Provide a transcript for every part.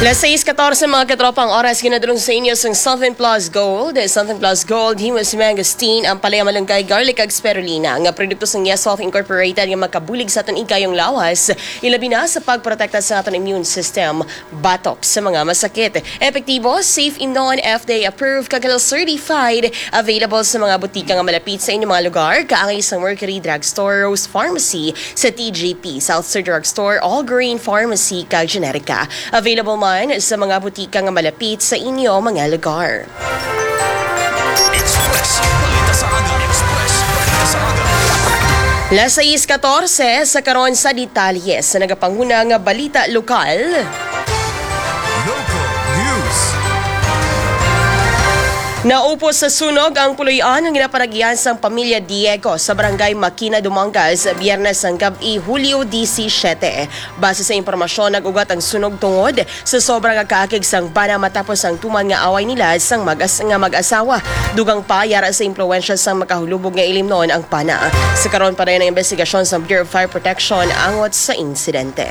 Las 6:14 mga katropang oras ginadulong sa inyo sa Southern Plus Gold. Southern Plus Gold, himas mangosteen, ang palaya malunggay, garlic ag spirulina. Nga produkto sa Yes Health Incorporated nga makabulig sa aton ikayong lawas. Ilabi na sa pagprotekta sa aton immune system, batok sa mga masakit. Epektibo, safe in non-FDA approved, kagala certified, available sa mga butika nga malapit sa inyong mga lugar. Kaangay sa Mercury Drugstore, Rose Pharmacy, sa TGP, South Star Drugstore, All Green Pharmacy, kag Generica. Available sa mga butika nga malapit sa inyo mga lugar. Las 6:14 sa karon sa detalye sa nagapanguna nga balita lokal. Naupos sa sunog ang puloy-an ng ginaparagyan sa pamilya Diego sa barangay Makina, Dumangas, Biyernes ng gabi, Hulyo 17. Base sa impormasyon, nag-ugat ang sunog tungod sa sobrang kakaakig sang bana matapos ang tuman nga away nila sang mag-asawa. Dugang pa, yara sa impluensya sang makahulubog nga ilim noon ang pana. Sa karon pa rin ang investigasyon sa Bureau of Fire Protection angot sa insidente.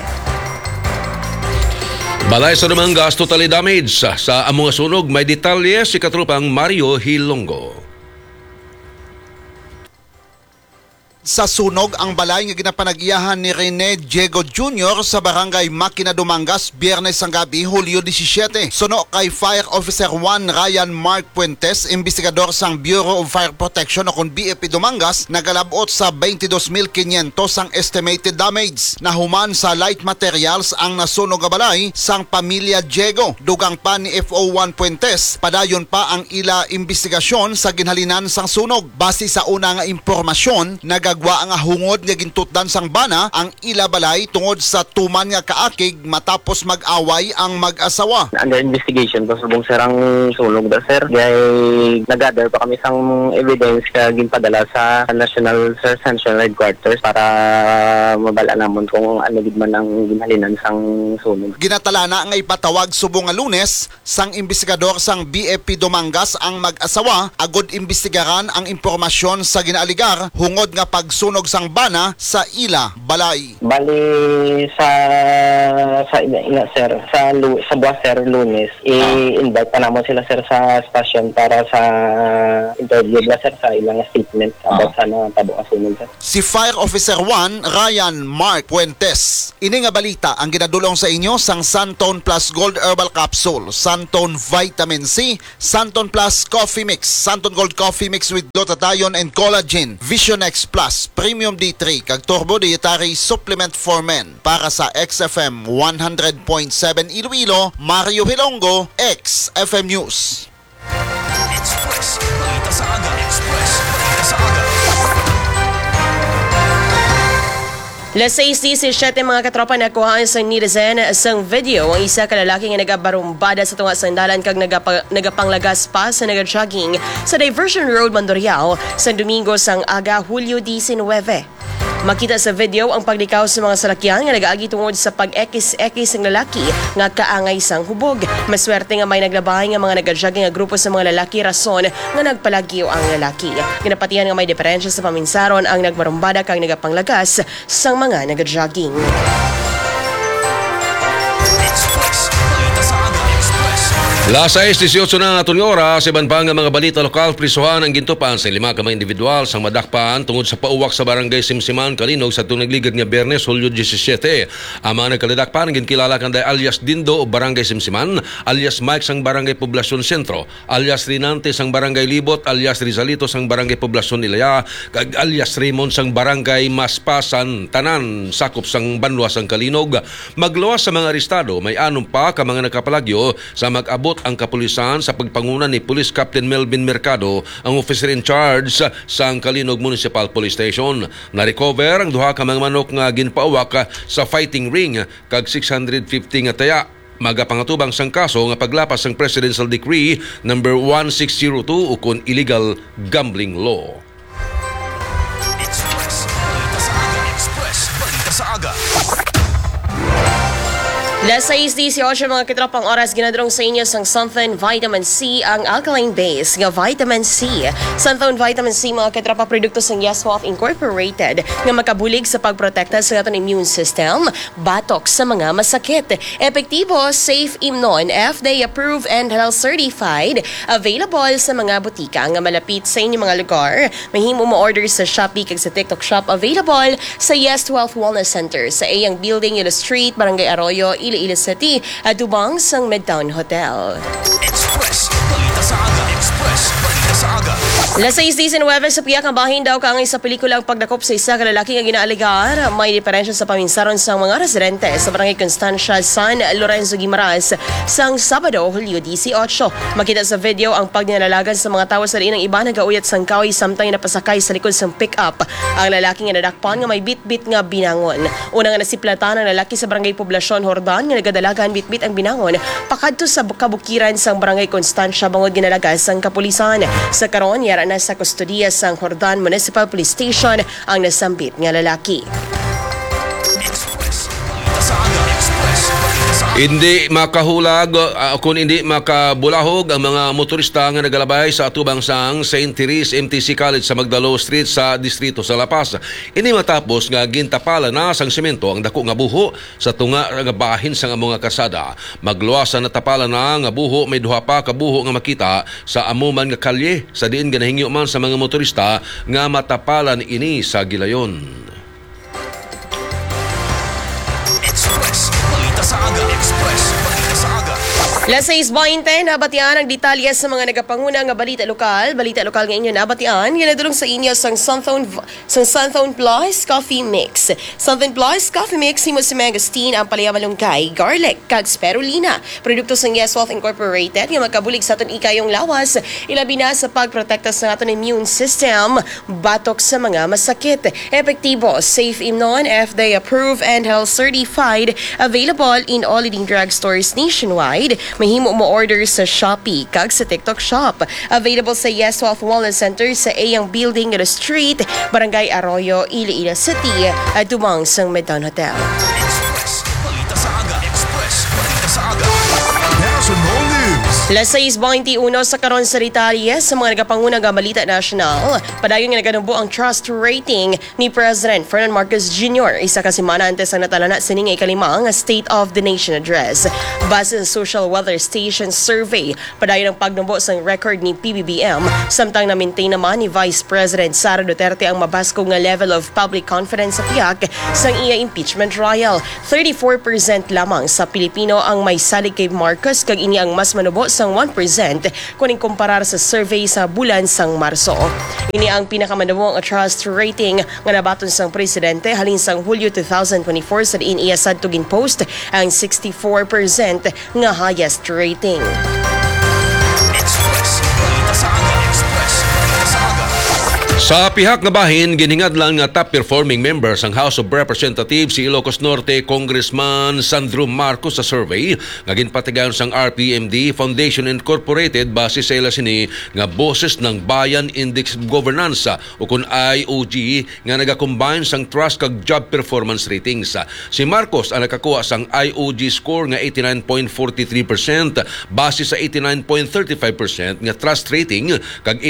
Balay sa Dumangas totally damaged sa among sunog. May detalye si katrupang Mario Hilongo. Sa sunog ang balay nga ginapanag-iyahan ni Rene Diego Jr. sa barangay Makina, Dumangas, Biyernes ang gabi, Hulyo 17. Suno kay Fire Officer 1 Ryan Mark Puentes, investigador sang Bureau of Fire Protection o kung BFP Dumangas, nagalabot sa 22,500 ang estimated damage. Nahuman sa light materials ang nasunog nga balay sang pamilya Diego. Dugang pa ni FO1 Puentes, padayon pa ang ila investigasyon sa ginhalinan sang sunog. Base sa una nga impormasyon, nagagwa ang hungod nga gintutdan sang bana ang ila balay tungod sa tuman nga kaakig matapos mag-away ang mag-asawa. Under investigation pa subong sirang sunog da sir. Gay nagather pa kami sang evidence ka ginpadala sa National Search Central Headquarters para mabala namon kung ano gid man ang ginhalinan sang sunog. Ginatala na nga ipatawag subong nga Lunes sang investigador sang BFP Dumangas ang mag-asawa agod imbestigaran ang impormasyon sa ginaaligar hungod nga pagsunog sang bana sa ila balay. Bali sa ina sir sa buwas sir Lunes i-invite pa naman sila sir sa station para sa interview ba sir sa ilang statement about sa natabo ang sunog sir. Si Fire Officer 1 Ryan Mark Puentes. Ini nga balita ang ginadulong sa inyo sang Santon Plus Gold Herbal Capsule, Santon Vitamin C, Santon Plus Coffee Mix, Santon Gold Coffee Mix with glutathione and collagen, Vision X Plus, Premium D3, kag Turbo Dietary Supplement for Men. Para sa XFM 100.7 Iloilo, Mario Hilongo, XFM News. Express, balita sa aga. Express, balita sa aga. Las 6:17 mga katropa, nakuhaan sa netizen sang video ang isa ka lalaki nga nagabarumbada sa tunga sandalan kag nagapanglagas pa sa nagajogging sa Diversion Road, Mandurriao sa Domingo sang aga, Hulyo 19. Makita sa video ang paglikaw sa mga salakyan nga nagaagi tungod sa pag-ekis-ekis ng lalaki nga kaangay sang hubog. Maswerte nga may naglabahay nga mga nagajogging nga grupo sa mga lalaki rason nga nagpalagyo ang lalaki. Ginapatihan nga may diferensya sa paminsaron ang nagbarumbada kag nagapanglagas sang mga nagajogging. Las 6:18 na aton oras, iban pa nga mga balita lokal, prisuhan ang gintupan sa 5 ka mga individual sang madakpan tungod sa pauwak sa barangay Simsiman, Kalinog sa tunagligad nga Biyernes, Hulyo 17. Ang mga nagkalidakpan ginkilala kanday alias Dindo o barangay Simsiman, alias Mike sang barangay Poblasyon Sentro, alias Rinante sang barangay Libot, alias Rizalito sang barangay Poblasyon Ilaya, kag alias Raymond sang barangay Maspasan, tanan sakop sang Banwa sang Kalinog. Magluwas sa mga arestado, may anom pa ka mga nakapalagyo sa mag-abot ang kapulisan sa pagpanguna ni Police Captain Melvin Mercado, ang officer in charge sa Kalinog Municipal Police Station. Na-recover ang duha ka mga manok nga ginpaawak sa fighting ring kag 650 nga taya. Magapangatubang sang kaso nga paglapas ng Presidential Decree number 1602 ukon illegal gambling law. Express, balita sa aga. Express, balita sa aga. Las 6:18 mga kitropang oras ginadrong sa inyo sang Sunthon Vitamin C ang alkaline base nga vitamin C. Sunthon Vitamin C mga kitropa produkto sang Yes Health Incorporated nga makabulig sa pagprotekta sa aton immune system, batok sa mga masakit. Epektibo, safe imnon, FDA approved and health certified. Available sa mga butika nga malapit sa inyong mga lugar. Mahimo mo order sa Shopee kag sa TikTok Shop. Available sa Yes Health Wellness Center sa Ayang Building, Yellow Street, Barangay Arroyo, Iloilo City at Tubang sang Midtown Hotel. Express, balita sa aga. Express, balita sa aga. Las 6:19 sa piyak ang bahin daw kaangay sa pelikulang pagdakop sa isa ka lalaki nga ginaaligar. May diferensya sa paminsaron sa mga residente sa Barangay Constancia, San Lorenzo Guimaras sang Sabado, Hulyo 18. Makita sa video ang pagninalalagan sa mga tawo sa liin ng iba nagauyat sang kahoy samtang napasakay sa likod sang pick-up. Ang lalaki nga nadakpan nga may bit-bit nga binangon. Una nga nasiplatan ang lalaki sa Barangay Poblasyon Hordan nga nagadalagan bit-bit ang binangon pakadto sa kabukiran sang Barangay Constancia bangod ginalagas sang kapulisan. Sa karon yara na sa kustodiya sang Hordan Municipal Police Station ang nasambit nga lalaki. Express, balita sa aga. Express, balita sa aga. Hindi makahulag kung hindi makabulahog ang mga motorista nga nagalabay sa atubang sang St. Therese MTC College sa Magdalo Street sa distrito sa La Paz. Ini matapos nga gintapala na sang semento ang dako nga buho sa tunga nga bahin sang among nga kasada. Magluwasan na tapala na nga buho, may duha pa ka buho nga makita sa amuman nga kalye sa diin ganahingyo man sa mga motorista nga matapalan ini sa gilayon. Express, balita sa aga. Express, balita sa aga. Las 6:20 nabatian ang detalye sa mga nagapanguna nga balita lokal. Balita lokal nga inyo nabatian. Ginadulong sa inyo sang Sunthon Plus Coffee Mix. Sunthon Plus Coffee Mix himo si Mangosteen ang palaya malunggay, garlic, kag spirulina. Produkto sang Yes Health Incorporated nga makabulig sa aton ikayong lawas. Ilabi na sa pagprotekta sa aton immune system, batok sa mga masakit. Epektibo, safe imnon, FDA approved and health certified. Available in all leading drugstores nationwide. Mahimo mo order sa Shopee kag sa TikTok Shop. Available sa Yes Health Wellness Center sa Ayang Building, Yellow Street, Barangay Arroyo, Iloilo City at Tubang sang Midtown Hotel. Express, balita sa aga. Express, balita sa aga. National News. Las 6:21 sa karon sa detalye sa mga nagapangunang nga balita nasyonal. Padayon nga naganubo ang trust rating ni President Ferdinand Marcos Jr. Isa ka semana antes ang natalana sining nga ikalimang State of the Nation Address. Base sa Social Weather Station Survey, padayon ang pagnubo sa record ni PBBM. Samtang na-maintain naman ni Vice President Sara Duterte ang mabasko nga level of public confidence sa tiyak sang iya impeachment trial. 34% lamang sa Pilipino ang may salig kay Marcos kag ini ang mas manubo sang 1% kung kumparar sa survey sa bulan sang Marso. Ini ang pinakamanubong trust rating nga nabaton sang presidente halin sang Hulyo 2024 sa diin iya sad tugin post ang 64% nga highest rating. Express, balita sa aga. Express, balita sa aga. Sa pihak nga bahin, giningadlan nga top performing member sang House of Representatives si Ilocos Norte Congressman Sandro Marcos sa survey nga ginpatigayon sang RPMD Foundation Incorporated base sa ila sini nga Boses ng Bayan Index of Governance o kun IOG nga nagakombine sang trust kag job performance ratings. Si Marcos ang nakakuha sang IOG score nga 89.43% base sa 89.35% nga trust rating kag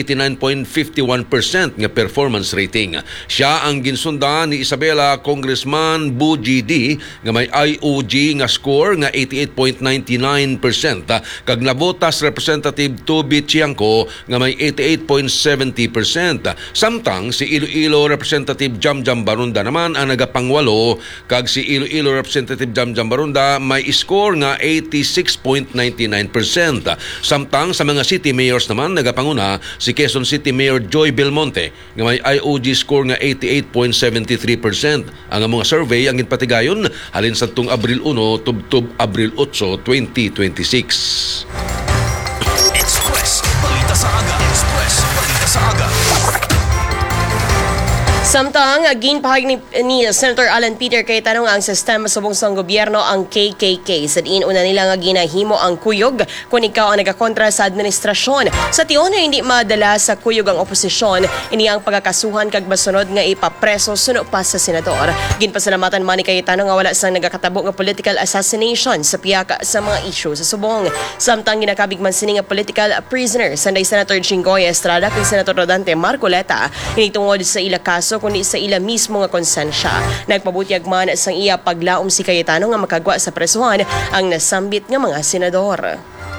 89.51% nga performance rating. Siya ang ginsunda ni Isabela Congressman Buji D nga may IOG nga score nga 88.99% kag nabotas Representative Toby Chiangco nga may 88.70%. Samtang si Iloilo Representative Jamjam Barunda naman ang nagapangwalo kag si Iloilo Representative Jamjam Barunda may score nga 86.99%. Samtang sa mga city mayors naman nagapanguna si Quezon City Mayor Joy Belmonte nga may IOG score nga 88.73%. Ang mga survey ang ginpatigayon halin sa tung Abril 1 tubtob Abril 8, 2026. Express, balita sa aga. Express, balita sa aga. Samtang ginpahag ni Senator Alan Peter Cayetano ang sistema subong sa gobyerno ang KKK. Sa diin una nila nga ginahimo ang kuyog kung ikaw ang nagakontra sa administrasyon. Sa tiyon na hindi madala sa kuyog ang oposisyon, ini ang pagkakasuhan kag basunod nga ipapreso suno pa sa senador. Ginpasalamatan man ni Cayetano nga wala sang nagakatabo nga political assassination sa piyaka sa mga isyu sa subong. Samtang ginakabig man sini nga political prisoner sanday Senator Jinggoy Estrada kay Senator Rodante Marcoleta ini tungod sa ila kaso kundi sa ila mismo nga konsensya. Nagpabutyag man sang iya paglaom si Cayetano nga makagwa sa presuhan ang nasambit nga mga senador.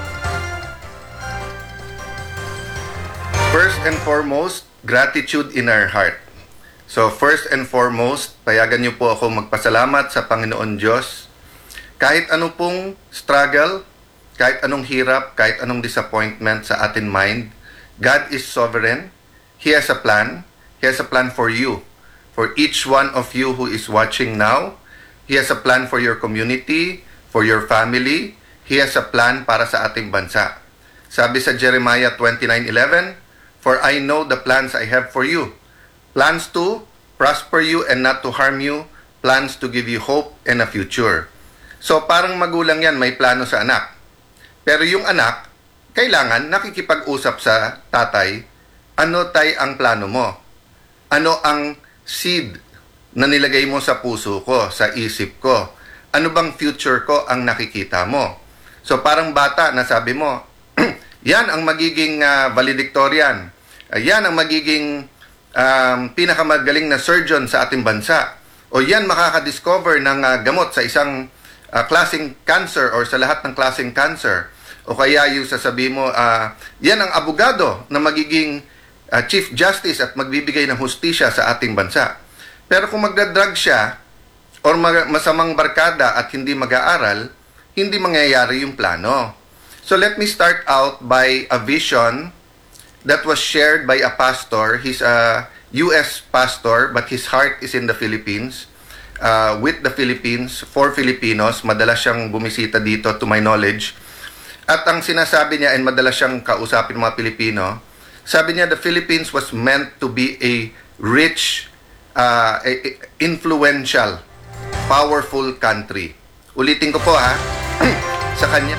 First and foremost, gratitude in our heart. So first and foremost, payagan niyo po ako magpasalamat sa Panginoon Diyos. Kahit anong pong struggle, kahit anong hirap, kahit anong disappointment sa atin mind, God is sovereign. He has a plan. He has a plan for you, for each one of you who is watching now. He has a plan for your community, for your family. He has a plan para sa ating bansa. Sabi sa Jeremiah 29:11, "For I know the plans I have for you, plans to prosper you and not to harm you, plans to give you hope and a future." So parang magulang yan, may plano sa anak. Pero yung anak, kailangan nakikipag-usap sa tatay, ano tay ang plano mo? Ano ang seed na nilagay mo sa puso ko, sa isip ko? Ano bang future ko ang nakikita mo? So parang bata na sabi mo, yan ang magiging valedictorian. Yan ang magiging pinakamagaling na surgeon sa ating bansa. O yan makakadiscover ng gamot sa isang klaseng cancer or sa lahat ng klaseng cancer. O kaya yung sasabi mo, yan ang abogado na magiging Chief Justice at magbibigay ng hustisya sa ating bansa. Pero kung magdadrug siya or masamang barkada at hindi mag-aaral, hindi mangyayari yung plano. So let me start out by a vision that was shared by a pastor. He's a U.S. pastor but his heart is in the Philippines. With the Philippines, for Filipinos. Madalas siyang bumisita dito to my knowledge. At ang sinasabi niya, and madalas siyang kausapin mga Pilipino, sabi niya, the Philippines was meant to be a rich, influential, powerful country. Ulitin ko po sa kanya.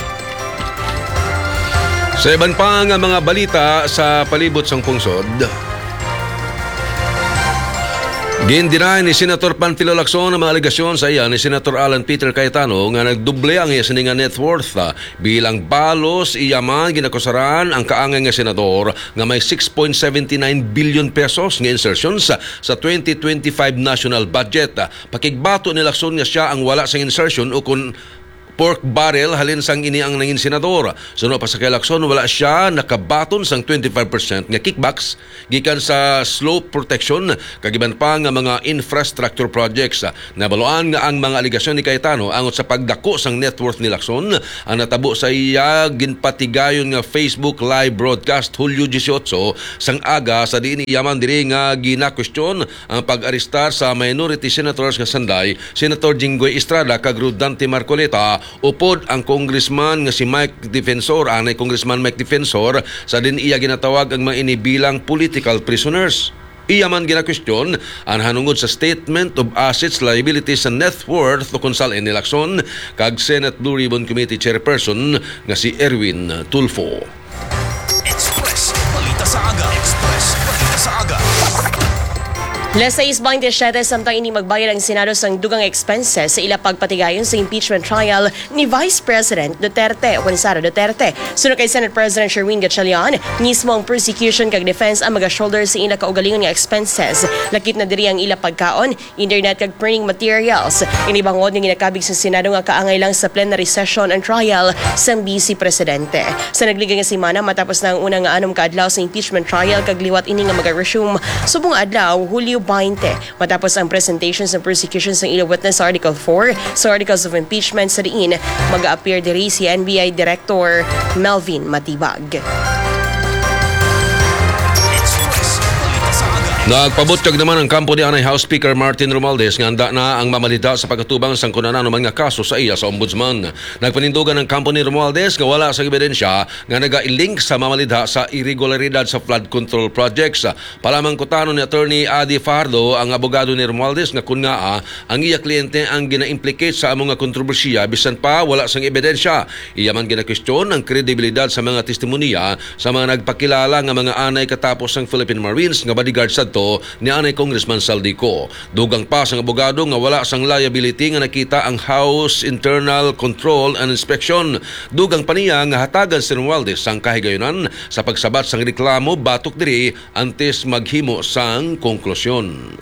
Sa iban pa nga mga balita sa palibot sang pungsod, gindinay ni Senator Panfilo Lacson ang mga alegasyon sa iya ni Senator Alan Peter Cayetano nga nagduble ang iya sininga net worth bilang balos iyaman ginakusaran ang kaangay nga senador nga may 6.79 billion pesos nga insertions sa 2025 national budget. Pakigbato ni Lacson nga siya ang wala sang insertion o kun pork barrel halin sang ini ang nangin senador. Suno pa sa kay Lacson, wala siya nakabaton sang 25% nga kickbacks gikan sa slope protection kagiban pa nga mga infrastructure projects. Nabaluan nga ang mga aligasyon ni Cayetano angot sa pagdako sang net worth ni Lacson ang natabo sa iya ginpatigayon nga Facebook live broadcast Hulyo 18 sang aga sa diin iyaman diri nga gina-question ang pag-arestar sa minority senators nga sanday Senator Jinggoy Estrada kag Rodante Marcoleta upod ang congressman nga si Mike Defensor, anay congressman Mike Defensor, sa din iya ginatawag ang mga inibilang political prisoners. Iya man gina-question ang hanungod sa Statement of Assets, Liabilities and Net Worth o konsal ni Lacson kag Senate Blue Ribbon Committee Chairperson nga si Erwin Tulfo. Express, balita sa aga. Express, balita sa aga. Las 6:27 samtang ini magbayad ang Senado sang dugang expenses sa ila pagpatigayon sa impeachment trial ni Vice President Duterte o Sara Duterte. Sunod kay Senate President Sherwin Gatchalian, mismo ang prosecution kag defense ang maga-shoulder sa ila kaugalingon nga expenses. Lakip na diri ang ila pagkaon, internet kag printing materials. Inibangod nga ginakabig sa Senado nga kaangay lang sa plenary session and trial sa Vice Presidente. Sa nagligay nga semana matapos na ang unang nga anom kaadlaw sa impeachment trial kag liwat ini nga maga-resume subong adlaw Hulyo 20 matapos ang presentation sa prosecution sa ila witness sa Article 4 sa Articles of Impeachment sa diin mag-a-appear diri si NBI Director Melvin Matibag. Express, balita sa aga. Nagpabutag naman ang kampo ni Anay House Speaker Martin Romualdez nga handa na ang mamalita sa pagkatubang sang kunanan ng mga kaso sa iya sa ombudsman. Nagpanindugan ang kampo ni Romualdez nga wala sa ebidensya nga naga-link sa mamalita sa irregularidad sa flood control projects. Palamang kutano ni Attorney Adi Fardo, ang abogado ni Romualdez, nga kun nga ang iya kliyente ang gina-implicate sa among nga kontrobersiya bisan pa wala sang ebidensya. Iya man gina-question ang kredibilidad sa mga testimonya sa mga nagpakilala nga mga anay katapos ng Philippine Marines nga bodyguard sa ni Anay Congressman Saldico. Dugang pa sang abogado nga wala sang liability nga nakita ang House Internal Control and Inspection. Dugang pa niya nga hatagan si Romualdez sang kahigayunan sa pagsabat sang reklamo batok diri antes maghimo sang konklusyon.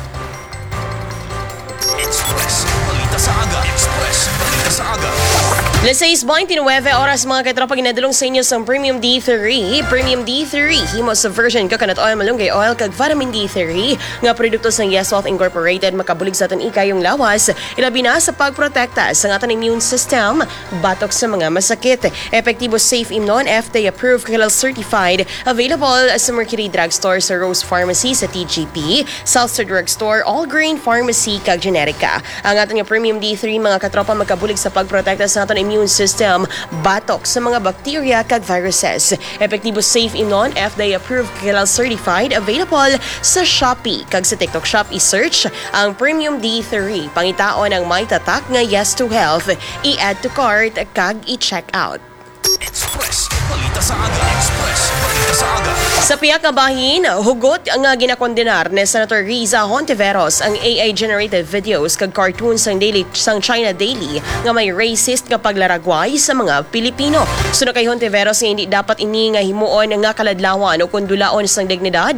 Express. Balita sa aga. Express. Balita sa aga. Las 6:29 oras mga katropa, ginadulong sa inyo sa Premium D3. Premium D3, himo sa version coconut oil, malunggay oil, kag vitamin D3 nga produkto sa Yes Health Incorporated, makabulig sa aton ikayong lawas, ilabi na sa pagprotekta sa aton immune system, batok sa mga masakit. Epektibo, safe, imnon, FDA approved, kilal certified, available sa Mercury Drugstore, sa Rose Pharmacy, sa TGP, Southside Drugstore, All Grain Pharmacy, kag Generica. Ang aton nga Premium D3 mga katropa, makabulig sa pagprotekta sa aton immune system, batok sa mga bacteria kag viruses. Epektibo, safe, imnon, FDA approved, kilal certified, available sa Shopee kag sa TikTok Shop. I-search ang Premium D3, pangitaon ang may tatak nga Yes to Health, i-add to cart kag i-check out. Express. Balita sa aga. Express. Balita sa aga. Sa piyak nga bahin, hugot ang ginakondenar ni Senator Riza Hontiveros ang AI-generated videos kag cartoons sang China Daily nga may racist nga paglaragway sa mga Pilipino. Suno kay Hontiveros nga hindi dapat ini nga himuon nga kaladlawan o kundulaan sang dignidad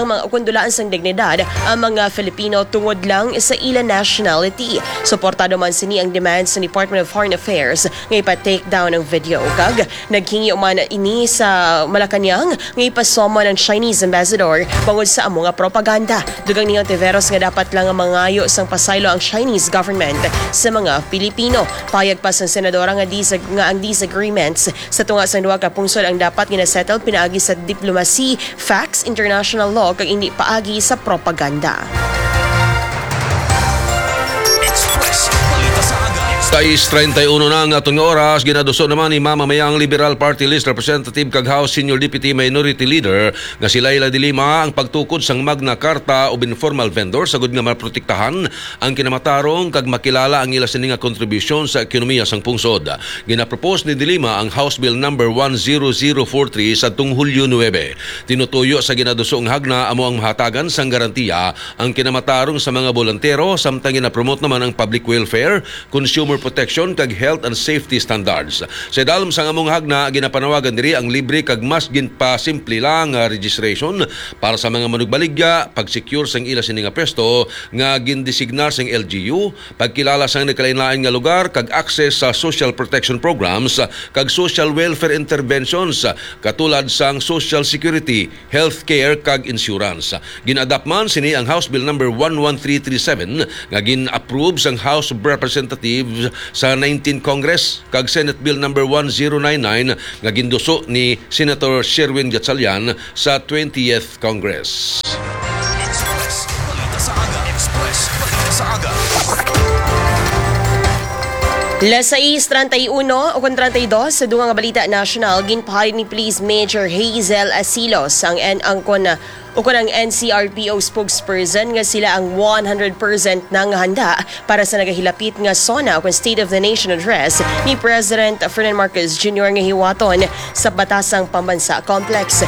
ang mga Filipino tungod lang sa ila nationality. Suportado man sini ang demands sa Department of Foreign Affairs nga ipa-take down ang video kag naghingi man ini sa Malacanang nga ipasoma ng Chinese ambassador bangod sa amo nga propaganda. Dugang ni Hontiveros nga dapat lang ang mangayo sang pasaylo ang Chinese government sa mga Pilipino. Payag pa sang senadora nga ang disagreements sa tunga sang duha ka pungsod ang dapat ginasettle pinaagi sa diplomacy, facts, international law kag hindi paagi sa propaganda. Express. Balita sa aga. 6:31 na ang atong oras. Ginaduso naman ni mamamayang Liberal Party List Representative kag House Senior Deputy Minority Leader nga si Laila de Lima ang pagtukod sang Magna Carta o informal vendor sagud nga maprotektahan ang kinamatarong kag makilala ang ila sini nga kontribusyon sa ekonomiya sang pungsod. Ginapropose ni de Lima ang House Bill number 10043 sa tung Hulyo 9. Tinutuyo sa ginadusong hagna amo ang mahatagan sang garantiya ang kinamatarong sa mga bolontero samtang ginapromote naman ang public welfare, consumer protection kag health and safety standards. Sa dalom sang among hagna ginapanawagan diri ang libre kag mas ginpasimple lang nga registration para sa mga manugbaligya, pag-secure sang ila sini nga pwesto nga gindesignar sang LGU, pagkilala sang nagkalain-lain nga lugar kag access sa social protection programs kag social welfare interventions katulad sang social security, healthcare kag insurance. Gin-adapt man sini ang House Bill number 11337 nga gin-approve sang House of Representatives sa 19th Congress kag Senate Bill number 1099 nga ginduso ni Senator Sherwin Gatchalian sa 20th Congress. Express. Balita sa aga. Express. Balita sa aga. Las 6:31 o 32 sa dugang nga balita national, ginpahayag ni Police Major Hazel Asilos ang NCRPO spokesperson nga sila ang 100% nang handa para sa nagahilapit nga SONA o State of the Nation Address ni President Ferdinand Marcos Jr. nga hiwaton sa Batasang Pambansa Complex.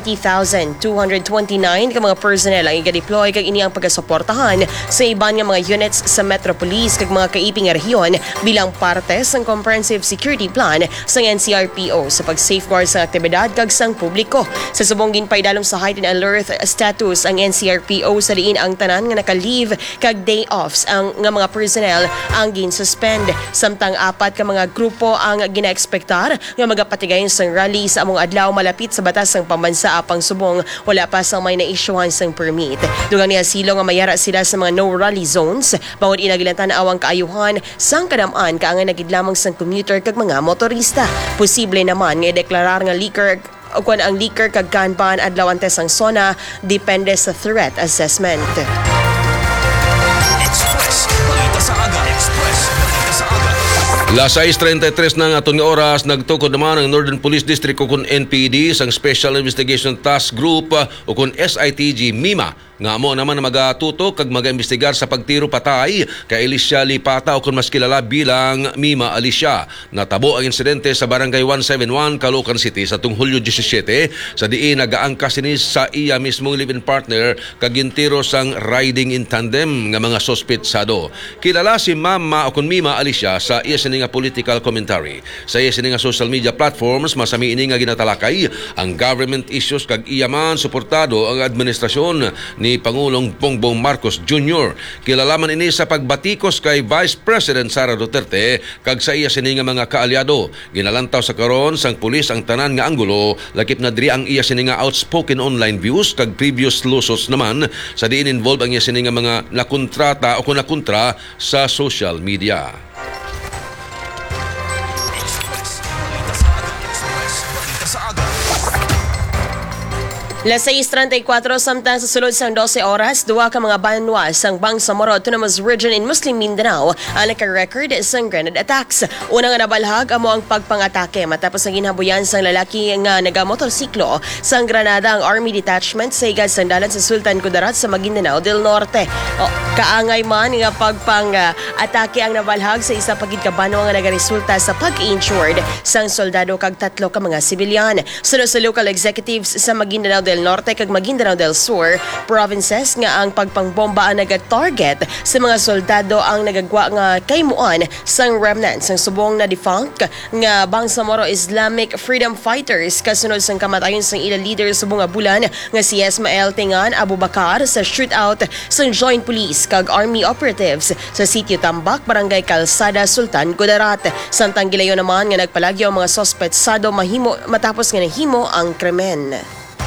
20,229 ka mga personnel ang iga-deploy kag ini ang pagasuportahan sa iban nga mga units sa Metro Police kag mga kaiping nga rehiyon bilang parte sa comprehensive security plan sa NCRPO sa pag-safeguard sa aktibidad kag sang publiko. Sa subong ginpaidalom sa heightened alert status ang NCRPO sa diin ang tanan nga naka-leave kag day offs ang nga mga personnel ang gin-suspend. Samtang 4 ka mga grupo ang gina-ekspektar nga magapatigayon sang rally sa among adlaw malapit sa batas ng pambansa apang subong wala pa sang may na-issuehan sang permit. Dugang ni Asilo nga mayara sila sa mga no rally zones bawod inagilantan awang kaayuhan sang kadamaan kaangan nagid lamang sang commuter kag mga motorista. Posible naman nga deklarar nga liquor kung ang leaker kag kanban adlaw antes ang SONA depende sa threat assessment. Express. Balita sa aga. Express. Balita sa aga. Las 6:33 na nga nga oras, nagtukod naman ang Northern Police District o kung NPD sang Special Investigation Task Group o kung SITG MIMA nga mo naman na magatutok kag mag-imbestigar sa pagtiro patay kay Alicia Lipata o kung mas kilala bilang Mima Alicia. Natabo ang insidente sa Barangay 171, Caloocan City sa tung Hulyo 17 sa diin nagaangkas ni sa iya mismong live-in partner kag gintiro sang riding in tandem nga mga sospetsado. Kilala si Mama o kung Mima Alicia sa iya sini nga political commentary. Sa iya sini nga social media platforms masami ini nga ginatalakay ang government issues kag iya man suportado ang administrasyon ni Pangulong Bongbong Marcos Jr. Kilala man ini sa pagbatikos kay Vice President Sara Duterte kag sa iya sini nga mga kaalyado. Ginalantaw sa karon sang pulis ang tanan nga anggulo lakip na diri ang iya sini nga outspoken online views kag previous lawsuits naman sa diin involved ang iya sini nga mga nakontrata o kung nakontra sa social media. Las 6:34 samtang sa sulod sang 12 oras, duwa ka mga banwa sang Bangsamoro Autonomous Region in Muslim Mindanao ang naka-record sang grenade attacks. Unang nabalhag amo ang pagpangatake matapos ang ginhabuyan sang lalaki nga nagamotorsiklo sang Granada ang Army Detachment sa igad sang dalan sa Sultan Kudarat sa Maguindanao del Norte. Kaangay man nga pagpang-atake ang nabalhag sa isa pagid ka banwa nga nagaresulta sa pag-injured sang soldado kag 3 ka mga sibilyan. Sunod sa local executives sa Maguindanao del Norte kag Maguindanao del Sur provinces nga ang pagpangbomba ang naga-target sa mga soldado ang nagagwa nga kaymuan sang remnants sang subong na defunct nga Bangsamoro Islamic Freedom Fighters kasunod sang kamatayon sang ila leader subong nga bulan nga si Ismael Tingan Abubakar sa shootout sang Joint Police kag Army operatives sa sitio Tambak, Barangay Calzada, Sultan Kudarat. Samtang gilayo naman nga nagpalagyo ang mga sospetsado mahimo matapos nga nahimo ang krimen.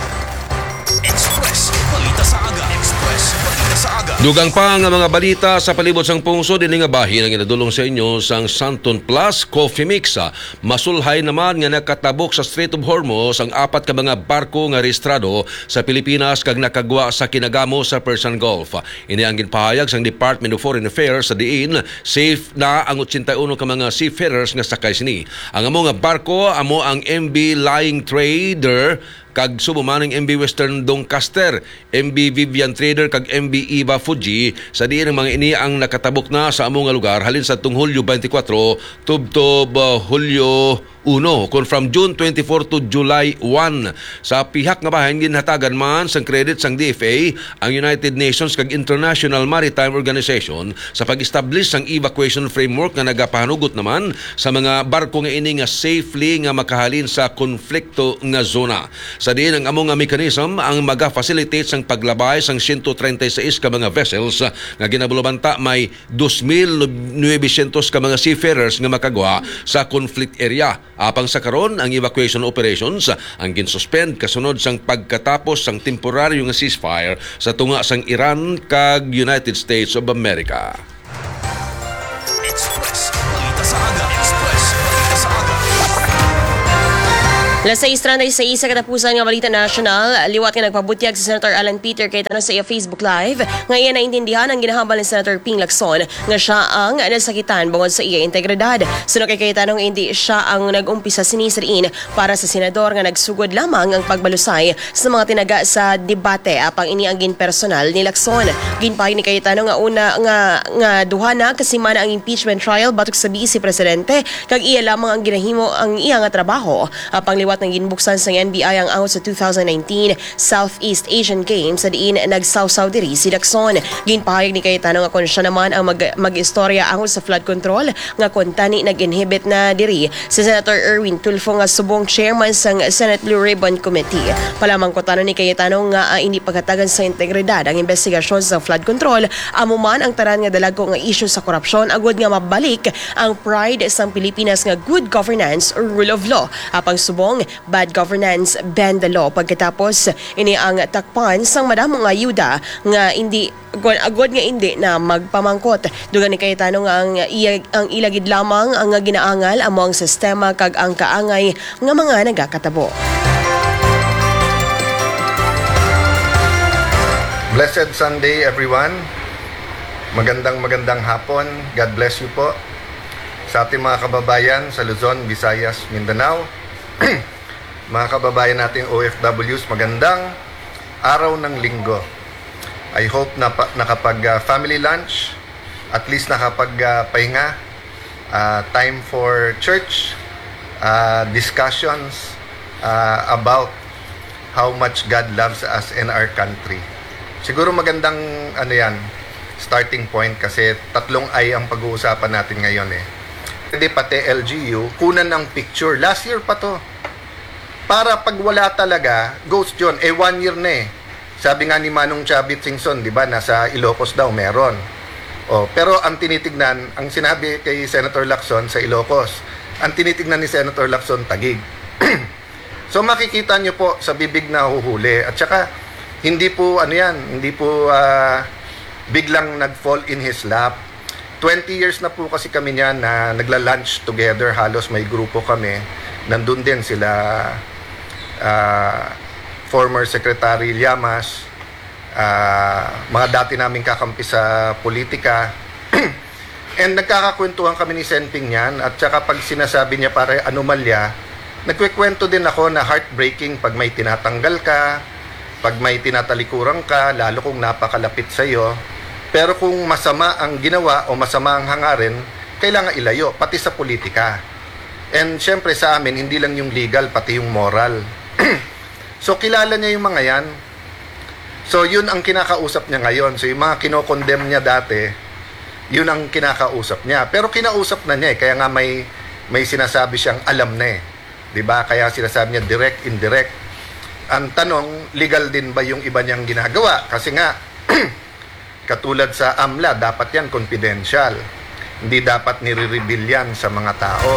Express. Balita sa aga. Express. Balita sa aga. Dugang pa nga mga balita sa palibot sang pungsod dinhi nga bahin ang ginadulong sa inyo sang Santon Plus Coffee Mix. Masulhay naman nga nakatabok sa Strait of Hormuz ang 4 ka mga barko nga rehistrado sa Pilipinas kag nakagwa sa kinagamo sa Persian Gulf. Ini ang ginpahayag sang Department of Foreign Affairs sa diin safe na ang 81 ka mga seafarers nga sakay sini. Ang amo nga barko amo ang MB Lying Trader kag subumaning MB Western Doncaster, MB Vivian Trader kag MB Iba Fuji sa diin ang mga ini ang nakatabok na sa among lugar halin sa tung Hulyo 24 tubtob Hulyo 1 kung from June 24 to July 1. Sa pihak nga bahin ginhatagan man sang credit sang DFA ang United Nations kag International Maritime Organization sa pag-establish sang evacuation framework nga nagapahanugot naman sa mga barko nga ini nga safely nga makahalin sa konflikto nga zona. Sa diin ang among nga mechanism ang maga-facilitate sang paglabay sang 136 ka mga vessels nga ginabulabanta may 2,900 ka mga seafarers nga makagwa sa conflict area. Apang sa karon ang evacuation operations ang ginsuspend kasunod sang pagkatapos sang temporaryo nga ceasefire sa tunga sang Iran kag United States of America. Express. Balita sa aga. Express. Balita sa aga. Las 6:36 sa katapusan nga balita national, liwat nga nagpabutyag si Senator Alan Peter kay tanong sa iya Facebook Live nga iya naintindihan ang ginahambal ni Senator Ping Lacson nga siya ang nasakitan bungod sa iya integridad. Sunod kay tanong hindi siya ang nag-umpisa sinisiriin para sa senador nga nagsugod lamang ang pagbalusay sa mga tinaga sa debate apang ini ang ginpersonal ni Lacson. Ginpahay ni kay tanong nga una nga duha na kasimana ang impeachment trial batok sa Vice Presidente kag iya lamang ang ginahimo ang iya nga trabaho apang liwat ng ginbuksan sa NBI ang out sa 2019 Southeast Asian Games sa diin nagsawsaw diri si Lacson. Ginpahayag ni Cayetano nga kung siya naman ang mag-istorya angol sa flood control nga kung tani nag-inhibit na diri si Senator Erwin Tulfo nga subong chairman sang Senate Blue Ribbon Committee. Palamang ko tanong ni Cayetano nga hindi pagkatagan sa integridad ang investigasyon sa flood control amo man ang tanan nga dalago nga issue sa korupsyon agud nga mabalik ang pride sang Pilipinas nga good governance or rule of law apang subong bad governance bend the law. Pagkatapos ini ang takpan sang madamong ayuda nga hindi agod nga hindi na magpamangkot. Dugang ni Cayetano nga ang ilagid lamang ang ginaangal amo ang sistema kag ang kaangay nga mga nagakatabo. Blessed Sunday everyone. Magandang hapon. God bless you po. Sa ating mga kababayan sa Luzon, Visayas, Mindanao. Mga kababayan nating OFWs, magandang araw ng linggo. I hope na nakapag family lunch, at least nakapag pahinga, time for church, discussions about how much God loves us and our country. Siguro magandang starting point kasi tatlong ay ang pag-uusapan natin ngayon eh. Pwede pati LGU, kunan ng picture. Last year pa to. Para pag wala talaga, ghost yun. 1 year na eh. Sabi nga ni Manong Chavit Singson, di ba, nasa Ilocos daw meron. Pero ang tinitignan, ang sinabi kay Senator Lacson sa Ilocos, ang tinitignan ni Senator Lacson, Taguig. So makikita nyo po sa bibig na huhuli. At saka, hindi po biglang nag-fall in his lap. 20 years na po kasi kami niyan na nagla-lunch together, halos may grupo kami. Nandun din sila former Secretary Llamas, mga dati naming kakampi sa politika. And nagkakakwentuhan kami ni Senping niyan, at saka pag sinasabi niya para anomalya, nagkikwento din ako na heartbreaking pag may tinatanggal ka, pag may tinatalikuran ka, lalo kung napakalapit sa iyo. Pero kung masama ang ginawa o masama ang hangarin, kailangan ilayo, pati sa politika. And syempre sa amin, hindi lang yung legal, pati yung moral. So kilala niya yung mga yan. So yun ang kinakausap niya ngayon. So yung mga kinokondem niya dati, yun ang kinakausap niya. Pero kinausap na niya eh, kaya nga may sinasabi siyang alam na eh. Diba? Kaya sinasabi niya direct, indirect. Ang tanong, legal din ba yung iba niyang ginagawa? Kasi nga, katulad sa AMLA, dapat yan confidential. Hindi dapat nire-reveal yan sa mga tao.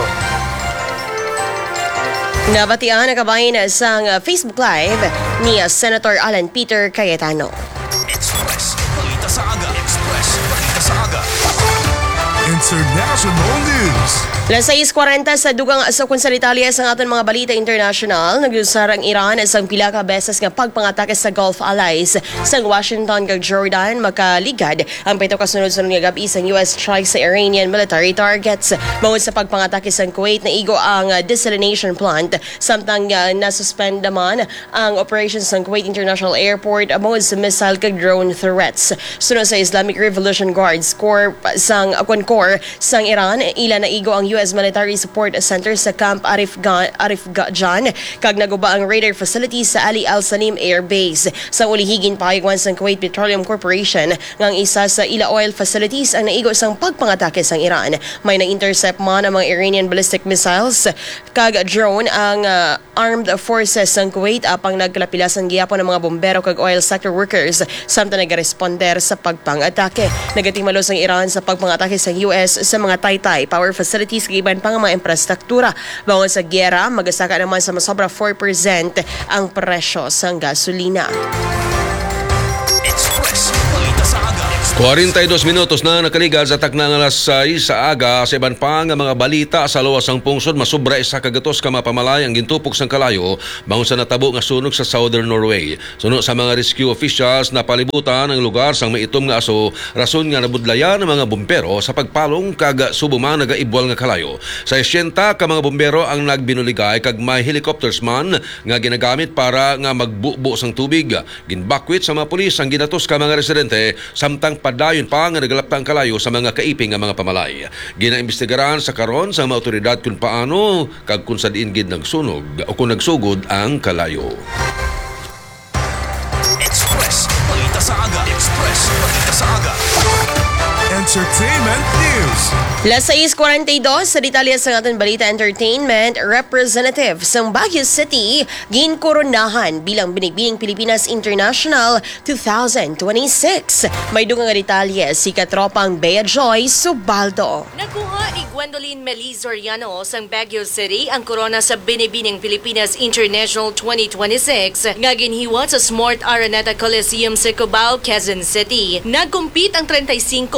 Nabatian na kabayan sa Facebook Live ni Senator Alan Peter Cayetano. Express, balita sa aga. Express, balita sa aga. International News. Las 6:40 sa dugang sa Italia sa aton mga balita international, nagdusar ang Iran sa pila ka beses nga pagpangatake sa Gulf allies sa Washington kag Jordan makaligad ang pito kasunod-sunod nga gabi sa US strikes sa Iranian military targets. Bangod sa pagpangatake sa Kuwait na igo ang desalination plant samtang nasuspend naman ang operations sa Kuwait International Airport bangod sa missile kag drone threats. Sunod sa Islamic Revolution Guards Corps sang Iran, ilan na igo ang US Military Support Center sa Camp Arif Jan kag naguba ang radar facility sa Ali Al Salim Air Base. Sa ulihigin pahigwan sa Kuwait Petroleum Corporation ngang isa sa ila oil facilities ang naigo sang pagpangatake sa Iran. May na-intercept man ang mga Iranian ballistic missiles kag drone ang armed forces ng Kuwait apang nagkalapilasan giyapon ng mga bombero kag oil sector workers samtang nagresponder sa pagpangatake. Nagatimalo sang Iran sa pagpangatake sa US sa mga Taytay power facilities kag iban pang mga infrastruktura. Bangon sa gyera, magasaka naman sa masobra 4% ang presyo sa gasolina. Express, balita sa aga. 42 minutos na nakaligal sa taknang alas 6 sa aga sa iban pa nga mga balita sa luwas ng pungsod masubra isa kagatos ka mapamalay ang gintupok sang kalayo bangon sa natabo nga sunog sa Southern Norway. Suno sa mga rescue officials na palibutan ang lugar sang maitom nga aso rason nga nabudlayan ng mga bumbero sa pagpalong kag subuman nagaibwal nga kalayo. Sa 80 ka mga bumbero ang nagbinuligay kag may helicopters man nga ginagamit para nga magbubo sang tubig. Ginbakwit sa mga pulis ang ginatos ka mga residente samtang padayon pa nga nagalaptang kalayo sa mga kaiping nga mga pamalay. Ginaimbestigaran sa karon sa mga otoridad kung paano kag kung sa diin gid nagsunog o kung nagsugod ang kalayo. Express, balita sa aga. Express, balita sa aga. Entertainment News. Las 6:42 sa detalye sa ating balita entertainment, representative sa Baguio City ginkoronahan bilang Binibining Pilipinas International 2026. May dugang nga detalye si katropang Bea Joy Subaldo. Nakuha ni Gwendolyn Meliz Soriano sang Baguio City ang korona sa Binibining Pilipinas International 2026 nga ginhiwat sa Smart Araneta Coliseum sa Cubao, Quezon City. Nagkumpit ang 35 ka mga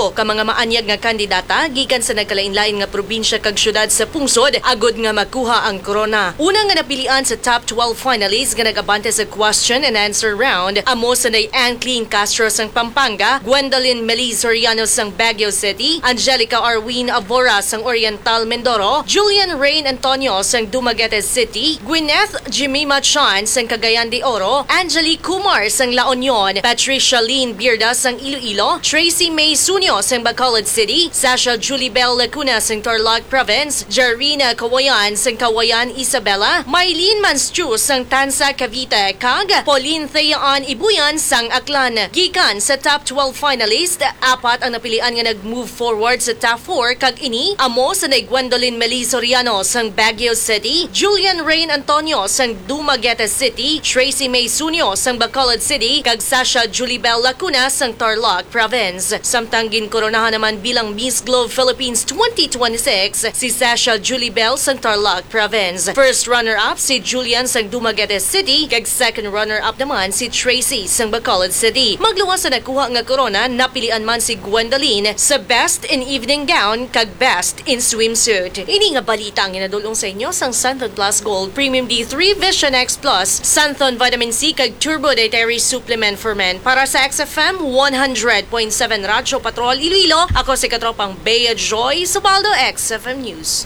mga maanyag nga kandidata gikan sa nagkalain-lain nga probinsya kag syudad sa pungsod agud nga makuha ang corona. Una nga napilian sa top 12 finalists nga nagabante sa question and answer round amo sa nay Ancleen Castro sang Pampanga, Gwendolyn Meliz Soriano sang Baguio City, Angelica Arwin Avora sang Oriental Mindoro, Julian Rain Antonio sang Dumaguete City, Gwyneth Jimima Chan sang Cagayan de Oro, Angelique Kumar sang La Union, Patricia Lynn Bierda sang Iloilo, Tracy May Sunyo sang Bacolod City, Sasha Julie Bell Lacuna sang Tarlac Province, Jarina Kawayan sang Kawayan Isabela, Mylene Manstru sang Tansa Cavite, kag Pauline Theaan Ibuyan sang Aklan. Gikan sa top 12 finalist, apat ang napilian nga nag-move forward sa top 4 kag ini amo sa nay Gwendolyn Meliz Soriano sang Baguio City, Julian Rain Antonio sang Dumaguete City, Tracy May Sunyo sang Bacolod City, kag Sasha Julie Bell Lacuna sang Tarlac Province. Samtang ginkoronahan naman bilang Miss Globe Philippines 2026 si Sasha Julie Bell sang Tarlac Province. First runner-up si Julian sang Dumaguete City, kag second runner-up naman si Tracy sang Bacolod City. Magluwas sa nakuha nga corona, napilian man si Gwendolyn sa Best in Evening Gown kag Best in Swimsuit. Ini nga balita ang inadulong sa inyo sang Santon Plus Gold Premium D3 Vision X Plus, Santon Vitamin C kag Turbo Dietary Supplement for Men. Para sa XFM 100.7 Radyo Patrol Iloilo, ako si Katropang Bea Joy Subaldo, XFM News.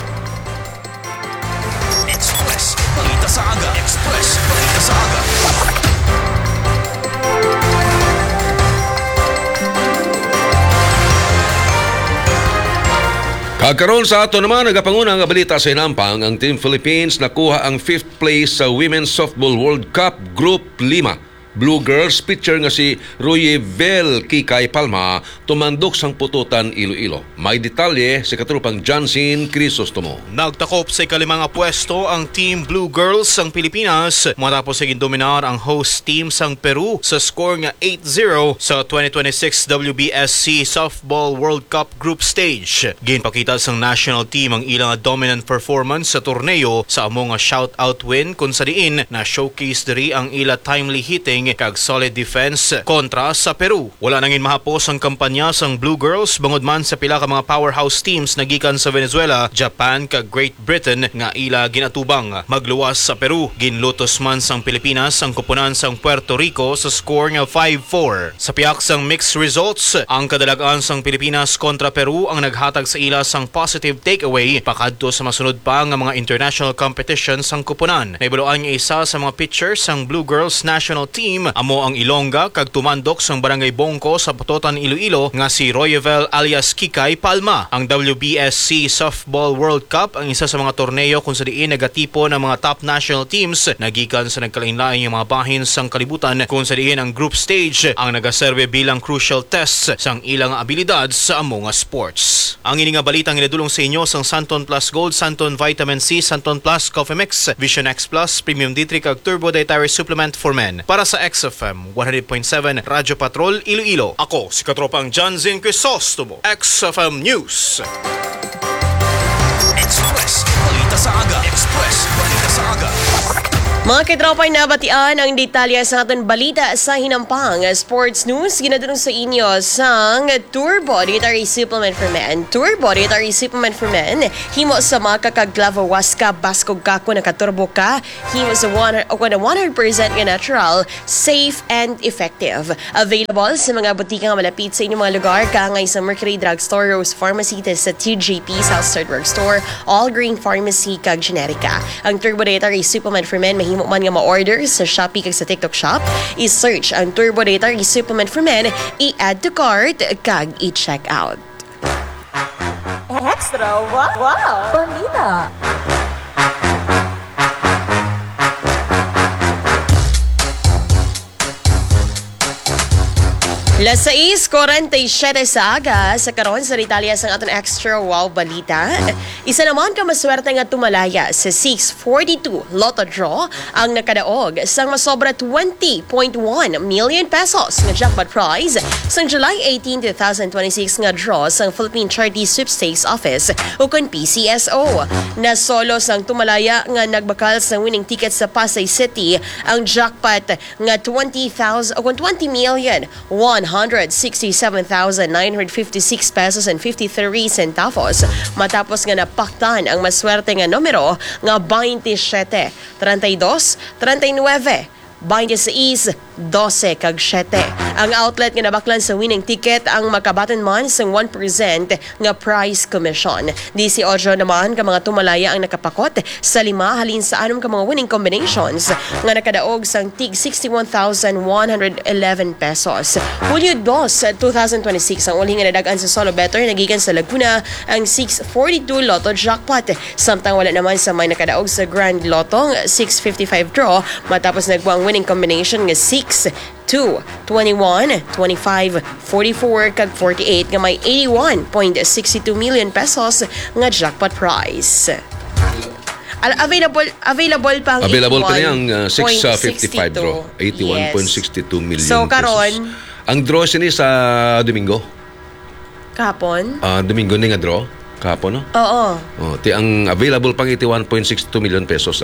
Express. Balita sa aga. Express. Balita sa aga. Kagkaroon sa ato naman, nagapanguna nga balita sa Inampang, ang Team Philippines nakuha ang 5th place sa Women's Softball World Cup Group 5. Blue Girls pitcher nga si Royebel Kikay Palma tumandok sang pututan Iloilo. May detalye si katrupang Jansin Crisostomo. Nagtakop sa ikalimang pwesto ang Team Blue Girls sang Pilipinas matapos sa gindominar ang host team sang Peru sa score nga 8-0 sa 2026 WBSC Softball World Cup Group Stage. Ginpakita sang national team ang ilang dominant performance sa torneo sa among shoutout win kung sa diin na showcase diri ang ila timely hitting kag solid defense kontra sa Peru. Wala nangin mahapos ang kampanya sang Blue Girls bangod man sa pila ka mga powerhouse teams nagikan sa Venezuela, Japan kag Great Britain nga ila ginatubang. Magluwas sa Peru, ginlutos man sang Pilipinas ang kupunan sang Puerto Rico sa score nga 5-4. Sa piyak sang mixed results, ang kadalagan sang Pilipinas kontra Peru ang naghatag sa ila sang positive takeaway pakadto sa masunod pa nga mga international competition sang kupunan. Naibaloan nga isa sa mga pitchers sang Blue Girls national team amo ang Ilongga kag tumandok sang Barangay Bongko sa Pututan Iloilo nga si Royebel alias Kikay Palma. Ang WBSC Softball World Cup ang isa sa mga torneo kung sa diin nagatipo ng mga top national teams nagikan sa nagkalain-lain yung mga bahin sang kalibutan kung sa diin ang group stage ang nagaserve bilang crucial tests sang ilang abilidad sa among sports. Ang ini nga balitang inadulong sa inyo sang Santon Plus Gold, Santon Vitamin C, Santon Plus Coffee Mix, Vision X Plus, Premium D3 kag Turbo Dietary Supplement for Men. Para sa XFM 100.7 Radyo Patrol Iloilo, ako si Katropang Jansin Crisostomo, XFM News. Express. Balita sa aga. Express. Balita sa aga. Mga katropay, nabatian ang detalye sa aton balita sa Hinampang Sports News. Ginadulong sa inyo sang Turbo Dietary Supplement for Men. Turbo Dietary Supplement for Men, himo sa maka kag glavawas ka, baskog kako, nakaturbo ka, himo sa 100% nga natural, safe and effective. Available sa mga butika nga malapit sa inyong mga lugar, kangay sa Mercury Drugstore, Rose Pharmacy, sa TJP, South Third Drugstore, All Green Pharmacy kag Generica. Ang Turbo Dietary Supplement for Men, mahimo man nga ma-order sa Shopee kag sa TikTok Shop. I-search ang Turbo Dietary Supplement for Men, i-add to cart kag i-check out. Extra! Wow! Balita! Las 6:47 sa aga sa karon sa detalye sa aton extra wow balita. Isa naman ka maswerte nga tumalaya sa 642 Lotto Draw ang nakadaog sang masobra 20.1 million pesos nga jackpot prize sang July 18, 2026 nga draw sang Philippine Charity Sweepstakes Office o kon PCSO. Nasolo sang tumalaya nga nagbakal sa winning ticket sa Pasay City ang jackpot nga 20 million 167,956 pesos and 53 centavos matapos nga napaktan ang maswerte nga numero nga 27, 32, 39, 26, 12 kag 7. Ang outlet nga nabaklan sa winning ticket ang makabaton man sa 1% nga prize commission. 18 naman ka mga tumalaya ang nakapakot sa 5 halin sa 6 ka mga winning combinations nga nakadaog sang tig 61,111 pesos. Hulyo 2, 2026 ang uli nga nadagan sa solo better nagikan sa Laguna ang 642 Lotto jackpot. Samtang wala naman sa may nakadaog sa Grand Lotto 655 draw matapos nagbuang winning combination nga 6, 2, 21, 25, 44 kag 48 nga may 81.62 million pesos nga jackpot prize. Available pa ang Available pa niya ang 655 draw. 81.62 million So karon pesos. Ang draw sini sa Domingo. Kahapon? Domingo ni nga draw. Kahapon, no? Oo. Ti ang available pang 81.62 million pesos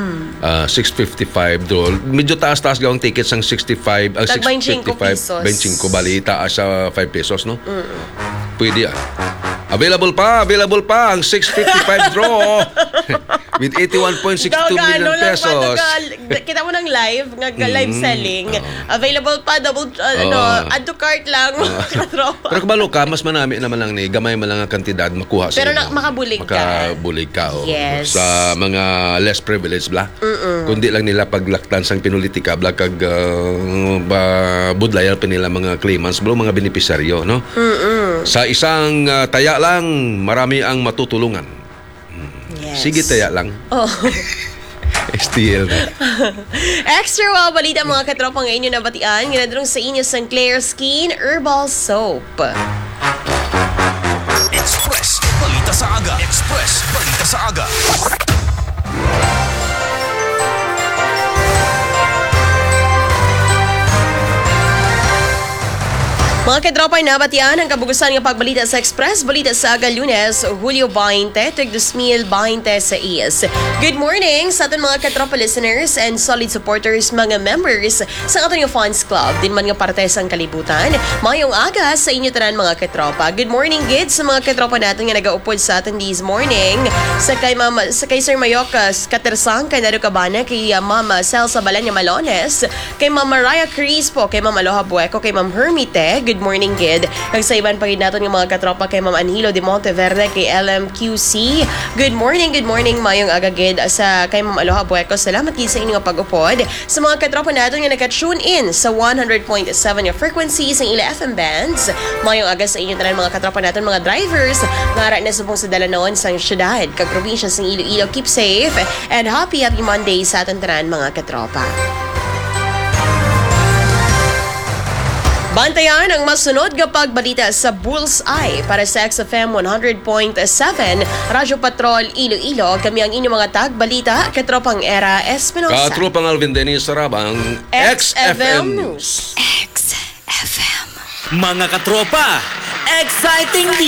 655 draw. Medyo taas-taas gawang tickets ang 65, ang 655 pesos. 25 bali taas sa 5 pesos, no? Pwede Available pa ang 655 draw with 81.62 million pesos. Kita mo ng live, live selling. Available pa, double, add to cart lang. Pero kabalo ka, mas manami naman lang ni gamay man lang ang kantidad makuha sa Pero inyo. makabulig ka. Makabulig ka. Yes. Sa mga less privileged bla. Kundi lang nila paglaktan sang pinulitika bla kag budlayan pa nila mga claimants bla mga benepisaryo, no? Sa isang taya lang, marami ang matutulungan. Yes. Sige, taya lang. STL na. Extra wow, balita mga katropa ngayon yung nabatian. Ginadrong sa inyo St. Clair Skin Herbal Soap. Express, balita sa aga. Express, balita sa aga. Mga katropa, nabatian ang kabugusan ng pagbalita sa Express. Balita sa aga Lunes, Hulyo 20, tuig 2026. Good morning sa ating mga katropa listeners and solid supporters, mga members sa ating fans club. Din man nga parte sa kalibutan. Mayong aga sa inyo tanan mga katropa. Good morning, Gid, sa mga katropa natin nga nagaupod sa atin this morning. Sa kay Sir Mayokas Katersang, kay Nado Cabana, kay Mama Celsa Balanya Malones, kay Mama Raya Crispo, kay Mama Aloha Bueco, kay Ma'am Hermite. Good morning, Gid. Kag sa iban pagid naton ng mga katropa kay Ma'am Anhilo de Monteverde, kay LMQC. Good morning, mayong aga, Gid, sa kay Ma'am Aloha Bueco. Salamat gid sa inyong pag-upod. Sa mga katropa naton nga naka-tune in sa 100.7 yung frequency sa ila FM bands. Mayong aga sa inyo tanan mga katropa naton, mga drivers ngara na subong sa Dalanon sang syudad kag probinsya sang Iloilo. Keep safe and happy Monday sa aton tanan mga katropa. Bantayan ang masunod nga pagbalita sa Bullseye para sa XFM 100.7 Radyo Patrol Iloilo. Kami ang inyong mga tagbalita, Katropang Era Espinosa. Katropang Alvin Dennis Sarabang, XFM News. XFM. Mga katropa, exciting